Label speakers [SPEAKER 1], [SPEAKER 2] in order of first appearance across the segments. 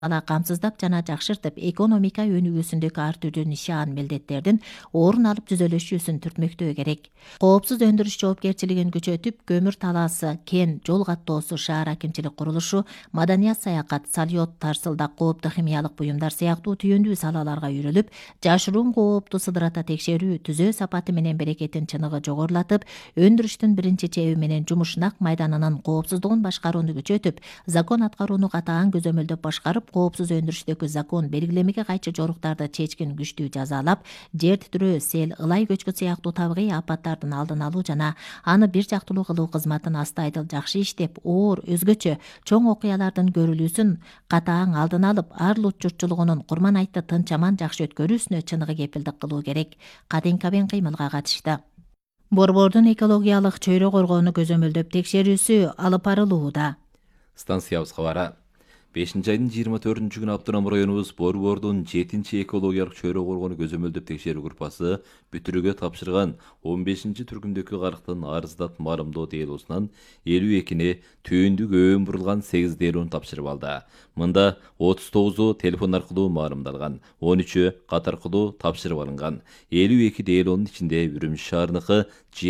[SPEAKER 1] камсыздап жана жакшыртып экономика өнүгүүсүндөгү ар түрдүү нишан милдеттердин орун алып түзөлүшүүсүн түртмөктөө керек. Коопсуз өндүрүш жоопкерчилигин күчөтүп, көмүр талаасы, кен, жол каттоосу, шаар акимчилик курулушу, маданият, саякат, салют, тарсылдак, кооптуу химиялык буюмдар сыяктуу түйүндүү салаларга үйрүлүп, жашыруун коопту сыдырата текшерүү, түзөө сапаты менен берекетин чыныгы жогорулатып, өндүрүштүн биринчи чеби менен жумушнак майданынын коопсуздугун башкарууну күчөтүп, закон аткарууну катаан көзөмөлдөп башкарып, коопсуз өндүрүштөгү закон белгилемеге кайчы жоруктарды чечкин күчтүү жазалап, жер титирөө, сел, ылай көчкү сыяктуу табигый апаттардын алдын алуу жана аны бир жактылуу кылуу кызматын астайдыл жакшы иштеп, оор, өзгөчө чоң окуялардын көрүлүүсүн катаан алдын алып, ар улут журтчулугунун курман айтты тынч аман жакшы өткөрүүсүнө чыныгы кепилдик кылуу керек. Кадин кыймылга катышты. Борбордун экологиялык чөйрө коргоону көзөмөлдөп текшерүүсү алып барылууда.
[SPEAKER 2] Станциябыз кабары. 5-айдын 24-күнү Автоном районубуз Борбордун 7-экологиялык чөйрө коргоону көзөмөлдөп текшерүү группасы бүтүрүүгө тапшырган 15-түркүмдөгү карыктын арыздат маалымдоо делосунан 52-ни түйүндүк өөн бурулган 8 делону тапшырып алды. Мында 39-у телефон аркылуу маалымдалган, 13-ü кат аркылуу тапшырып алынган. 52 делонун ичинде Үрүмчү шаарыныкы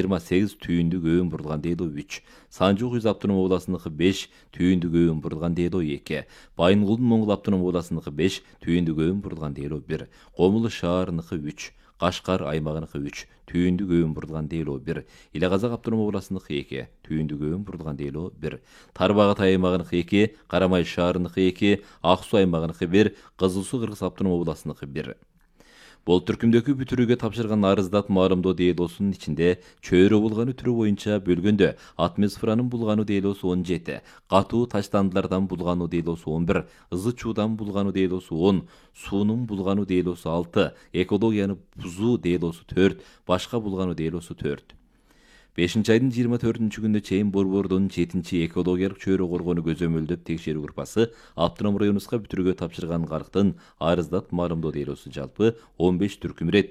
[SPEAKER 2] 28 түйүндүк өөн бурулган дело 3, Санжуу Күйүз автоном областыныкы 5 түйүндүк өөн бурулган дело 2, Байынгулдун Моңгол автоном областыныкы 5 түйүндүк өөн бурулган дело 1, Комулу шаарыныкы 3, Кашкар аймагыныкы 3 түйүндүк өөн бурулган дело 1, Иле Казак автоном областыныкы 2 түйүндүк өөн бурулган дело 1, Тарбак Ата аймагыныкы 2, Карамай шаарыныкы 2, Ак Суу аймагыныкы 1, Кызыл Суу Кыргыз автоном областыныкы 1. Бул түркүмдөгү бүтүрүүгө тапшырган арыздат маалымдоо делосунун ичинде чөйрө булгануу түрү боюнча бөлгөндө атмосферанын булгануу делосу 17, катуу таштандылардан булгануу делосу 11, ызы чуудан булгануу делосу 10, суунун булгануу делосу 6, экологияны бузуу делосу 4, башка булгануу делосу 4. 5-айдын 24-күнүнө чейин Борбордун 7-экологиялык чөйрө коргоону көзөмөлдөп текшерүү группасы Автоном районубузга бүтүрүүгө тапшырган карыктын арыздат маалымдоо делосу жалпы 15 түркүм ирет,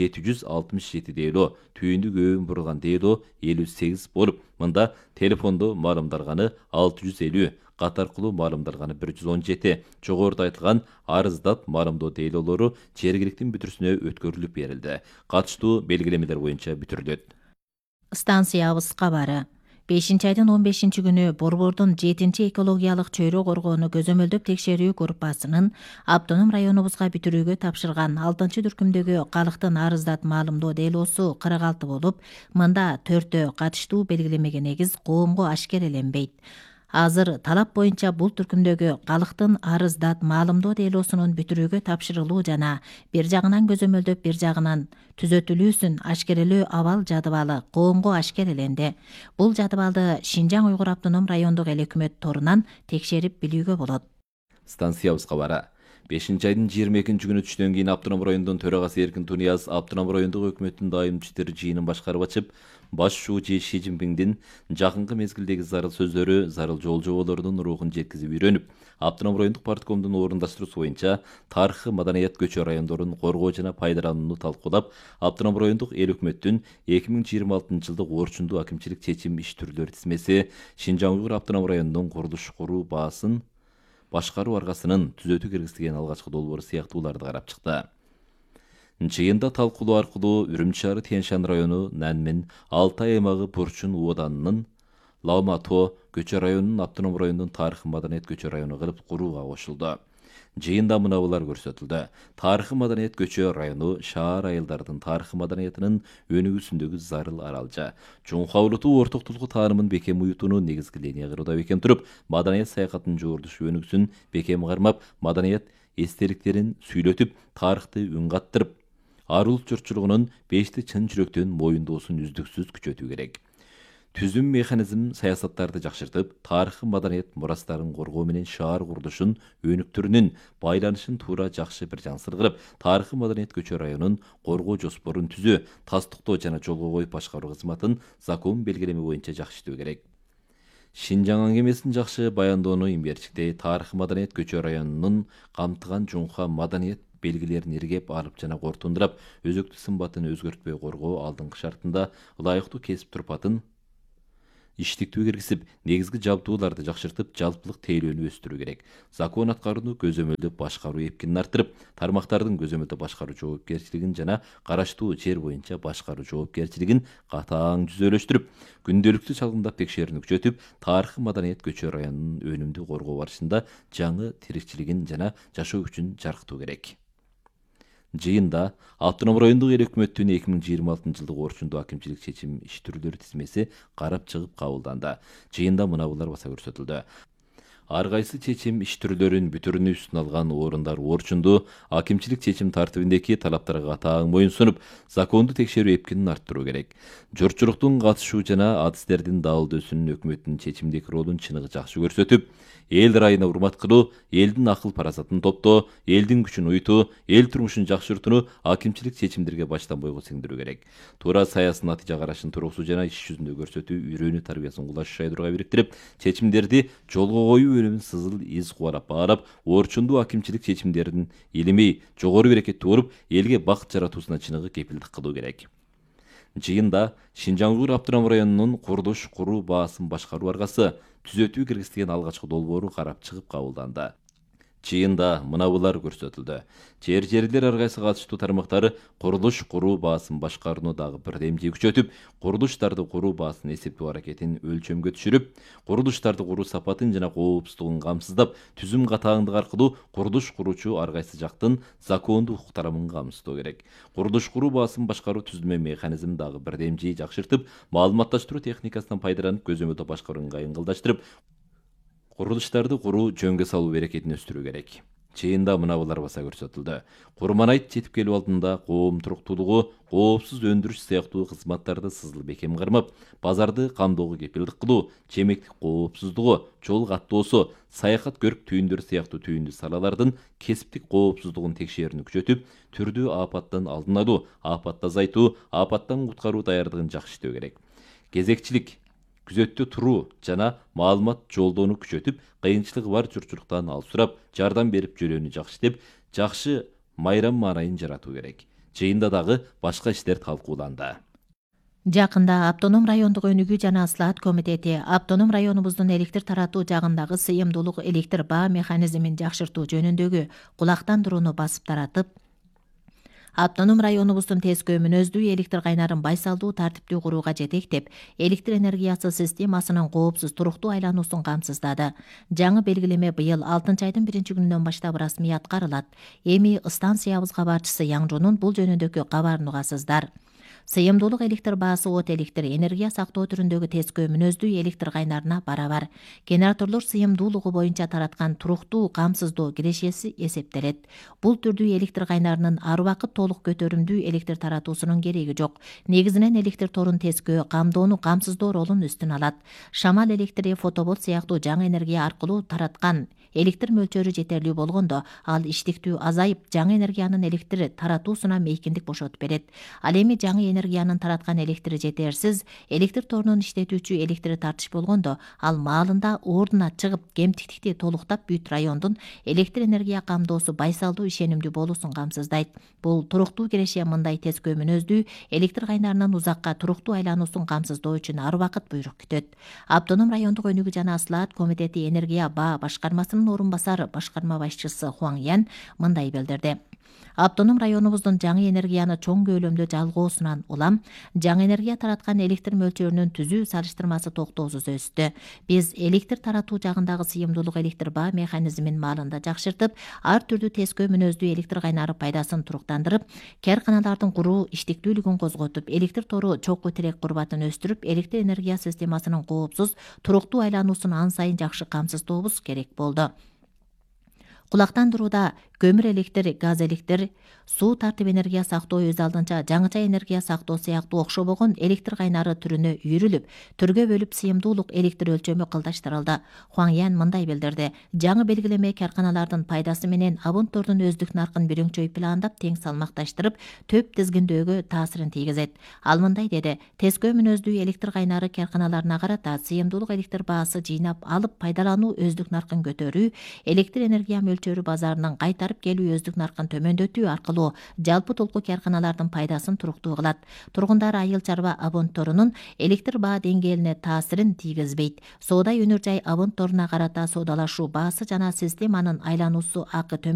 [SPEAKER 2] 767 дело, түйүндүк өөн бурулган дело 58 болуп, мында телефондо маалымдалганы 650, кат аркылуу маалымдалганы 117, жогоруда айтылган арыздат маалымдоо делолору жергиликтин бүтүрүсүнө өткөрүлүп берилди. Катыштуу белгилемелер боюнча бүтүрүлөт.
[SPEAKER 1] Станциябыз кабары. 5-айдын 15-күнү Борбордун 7-экологиялык чөйрө коргоону көзөмөлдөп текшерүү группасынын Автоном районубузга бүтүрүүгө тапшырган 6-түркүмдөгү калктын арыздат маалымдоо делосу 46 болуп, мында 4-тө катыштуу белгилемеге негиз коомго ашкереленбейт. Азыр талап боюнча бул түркүмдөгү калктын арыздат маалымдоо делосунун бүтүрүүгө тапшырылуу жана бир жагынан көзөмөлдөп бир жагынан түзөтүлүүсүн ашкерелөө абал жадыбалы коомго ашкереленди. Бул жадыбалды Шинжаң Уйгур автоном райондук эл өкмөт торунан текшерип билүүгө болот.
[SPEAKER 2] Станциябыз кабары. 5-айдын 22-күнү түштөн кийин Автоном районунун төрагасы Эркин Тунияз Автоном райондук өкмөттүн дайым иштери жыйынын башкарып ачып, баш шуучу Ши Цзиньпиңдин жакынкы мезгилдеги зарыл сөздөрү, зарыл жол жоболорунун рухун жеткизип үйрөнүп, Автоном райондук парткомдун орундаштыруусу боюнча тарыхый маданият көчө райондорун коргоо жана пайдаланууну талкуулап, Автоном райондук эл өкмөттүн 2026-жылдык орчундуу акимчилик чечим иш түрлөрү тизмеси Шинжаң Уйгур автоном районунун курулуш куруу баасын башкаруу аргасынын түзөтүү киргизилген алгачкы долбоору сыяктууларды карап чыкты. Жыйында талкуулоо аркылуу Үрүмчү шаары Тянь-Шань району Нанмен, Алтай аймагы Бурчун ооданынын Лаумато көчө районунун Автоном районунун тарыхый маданият көчө району кылып курууга кошулду. Жыйында мынабулар көрсөтүлдү. Тарыхый маданият көчө району шаар айылдардын тарыхый маданиятынын өнүгүүсүндөгү зарыл аралжа. Чуңку улуту ортоктулугу таанымын бекем уютууну негизги линия кыруууда бекем туруп, маданият саякатынын жогорудуш өнүгүүсүн бекем кармап, маданият эстеликтерин сүйлөтүп, тарыхты үн каттырып, ар улут журтчулугунун бешти чын жүрөктөн моюндоосун үздүксүз күчөтүү керек. Түзүм механизм саясаттарды жакшыртып, тарыхый маданият мурастарын коргоо менен шаар курулушун өнүктүрүүнүн байланышын туура жакшы бир жаңсыр кылып, тарыхый маданият көчө районун коргоо жоспорун түзүү, тастыктоо жана жолго коюп башкаруу кызматын закон белгилеме боюнча жакшы иштөө керек. Шинжаң аңгемесин жакшы баяндоону имберчиктей тарыхый маданият көчө районунун камтыган жуңка маданият белгилерин иргеп алып жана кортундурап, өзөктүк сымбатын өзгөртпөй коргоо алдыңкы шартында ылайыктуу кесип турпатын иштиктүү киргизип, негизги жабдууларды жакшыртып, жалпылык тейлөөнү өстүрүү керек. Закон аткарууну көзөмөлдөп башкаруу эпкинин арттырып, тармактардын көзөмөлдө башкаруу жоопкерчилигин жана караштуу жер боюнча башкаруу жоопкерчилигин катаң түзөлөштүрүп, күндөлүктүү чалгындап текшерүүнү күчөтүп, тарыхый маданият көчө районунун өнүмдү коргоо барышында жаңы тирикчилигин жана жашоо күчүн жарктуу керек. Жыйында автоном райондук эл өкмөттүн 2026 жылдык орчундуу акимчилик чечим иш түрлөрү тизмеси карап чыгып кабылданды. Жыйында мынабулар баса көрсөтүлдү. Ар кайсы чечим иш түрлөрүн бүтүрүнү үстүнө алган орундар орчундуу акимчилик чечим тартибиндеги талаптарга катаң моюн сунуп, законду текшерүү эпкинин арттыруу керек. Журтчулуктун катышуу жана адистердин даалдөөсүнүн өкмөттүн чечимдеги ролун чыныгы жакшы көрсөтүп, эл райына урмат кылуу, элдин акыл парасатын топтоо, элдин күчүн уютуу, эл турмушун жакшыртууну акимчилик чечимдерге баштан бойго сиңдирүү керек. Туура саясий натыйжа карашын туругсуу жана иш жүзүндө көрсөтүү үйрөнүү тарбиясын кулаш шайдурга бириктирип, чечимдерди жолго коюу өнүмүн сызыл из кубарап баалап, орчундуу акимчилик чечимдерин илимий, жогору берекеттүү болуп, элге бакыт жаратуусуна чыныгы кепилдик кылуу керек. Жыйында Шинжаң Уйгур автоном районунун курулуш куруу баасын башкаруу аргасы түзөтүү киргизилген алгачкы долбоору карап чыгып кабылданды. Жыйында мынабулар көрсөтүлдү. Жерлер ар кайсы катыштуу тармактары курулуш куруу баасын башкарууну дагы бирдемдей күчөтүп, курулуштарды куруу баасын эсептөө аракетин өлчөмгө түшүрүп, курулуштарды куруу сапатын жана коопсуздугун камсыздап, түзүм катааңдыгы аркылуу курулуш куруучу ар кайсы жактын закондуу укуктарын камсыздоо керек. Курулуш куруу баасын башкаруу түзүлмө механизмин дагы бирдемдей жакшыртып, маалыматташтыруу техникасынан пайдаланып, көзөмөлдө башкарууну кайынгылдаштырып, курулуштарды куруу жөнгө салуу берекетин өстүрүү керек. Жыйында мынабулар баса көрсөтүлдү. Курманайт жетип келүү алдында коом туруктуулугу, коопсуз өндүрүш сыяктуу кызматтарды сызыл бекем кармап, базарды камдоого кепилдик кылуу, чемектик коопсуздугу, жол каттоосу, саякат көрүк түйүндөрү сыяктуу түйүндүү салалардын кесиптик коопсуздугун текшерүүнү күчөтүп, түрдүү апаттан алдын алуу, апатты азайтуу, апаттан куткаруу даярдыгын жакшы иштөө керек. Кезекчилик, күзөттө туруу жана маалымат жолдоону күчөтүп, кыйынчылыгы бар журтчулуктан алып сурап, жардам берип жөлөөнү жакшы иштеп, жакшы майрам маанайын жаратуу керек. Жыйында дагы башка иштер талкууланды.
[SPEAKER 1] Жакында автоном райондук өнүгүү жана ыслаат комитети автоном районубуздун электр таратуу жагындагы сыйымдуулук электр баа механизмин жакшыртуу жөнүндөгү кулактандырууну басып таратып, автоном районубуздун тескөө мүнөздүү электр кайнарын байсалдуу тартиптүү курууга жетектеп, электр энергиясы системасынын коопсуз туруктуу айлануусун камсыздады. Жаңы белгилеме быйыл 6-айдын 1-күнүнөн баштап расмий аткарылат. Эми станциябыз кабарчысы Яңжунун бул жөнүндөгү кабарын угасыздар. Сыйымдуулук электр баасы от электр энергия сактоо түрүндөгү тескөө мүнөздүү электр кайнарына барабар. Генераторлор сыйымдуулугу боюнча тараткан туруктуу камсыздоо кирешеси эсептелет. Бул түрдүү электр кайнарынын ар убакыт толук көтөрүмдүү электр таратуусунун кереги жок. Негизинен электр торун тескөө, камдоону камсыздоо ролун үстүнө алат. Шамал электри, фотобот сыяктуу жаңы энергия аркылуу тараткан электр мөлчөрү жетерлүү болгондо, ал иштиктүү азайып, жаңы энергиянын электр таратуусуна мейкиндик бошотуп берет. Ал эми жаңы энергиянын тараткан электри жетерсиз, электр торунун иштетүүчү электри тартыш болгондо, ал маалында ордуна чыгып, кемтиктикти толуктап бүт райондун электр энергия камдоосу байсалдуу ишенимдүү болуусун камсыздайт. Бул туруктуу киреше мындай тескөө мүнөздүү электр кайнарынын узакка туруктуу айлануусун камсыздоо үчүн ар убакыт буйрук күтөт. Автоном райондук өнүгүү жана ыслаат комитети энергия баа башкармасынын орун басары башкарма башчысы Хуаң Ян мындай билдирди. Автоном районубуздун жаңы энергияны чоң көлөмдө жалгоосунан улам жаңы энергия тараткан электр мөлчөрүнүн түзүү салыштырмасы токтоосуз өстү. Биз электр таратуу жагындагы сыйымдуулук электр баа механизмин маалында жакшыртып, ар түрдүү тескөө мүнөздүү электр кайнары пайдасын туруктандырып, кээрканалардын куруу иштиктүүлүгүн козготуп, электр тору чокку тирек курбатын өстүрүп, электр энергия системасынын коопсуз, туруктуу айлануусун ан сайын жакшы камсыздөбүз керек болду. Кулактандырууда көмүр электр, газ электр, суу тартип энергия сактоо өз алдынча жаңыча энергия сактоо сыяктуу окшобогон электр кайнары түрүнө үйрүлүп, түргө бөлүп сыйымдуулук электр өлчөмү кылдаштырылды. Хуаң Ян мындай билдирди. Жаңы белгилеме каарканалардын пайдасы менен абонттордун өздүк наркын бирөңчөй пландап, тең салмакташтырып, төп тизгиндөөгө таасирин тийгизет. Ал мындай деди. Тескөө мүнөздүү электр кайнары каарканаларына карата сыйымдуулук электр баасы жыйнап алып пайдалануу өздүк наркын көтөрүү, электр энергия мөлчөрү базарынан кайтарып келүү өздүк наркын төмөндөтүү аркылуу жалпы толку карканалардын пайдасын туруктуу кылат. Тургундар айыл чарба абонтторунун электр баа деңгээлине таасирин тийгизбейт. Соода өнөр жай абонтторуна карата соодалашуу баасы жана системанын айлануусу акы